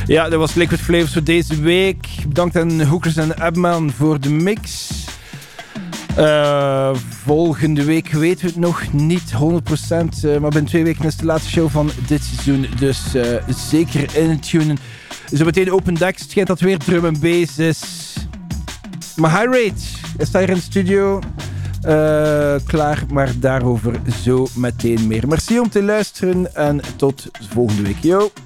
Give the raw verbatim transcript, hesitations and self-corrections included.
Ja, dat was Liquid Flavors voor deze week. Bedankt aan Hookers en Abman voor de mix. Uh, volgende week weten we het nog niet honderd procent. Uh, maar binnen twee weken is de laatste show van dit seizoen. Dus uh, zeker intunen. Zometeen Open Decks. Het schijnt dat weer drum en bass is. Maar High Rate is daar in de studio. Uh, klaar, maar daarover zo meteen meer. Merci om te luisteren en tot volgende week. Yo!